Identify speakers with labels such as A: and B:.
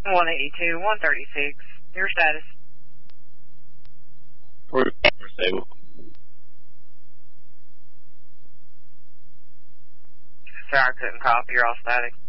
A: 182, 136. Your status?
B: We're stable.
A: Sorry, I couldn't copy. You're all static.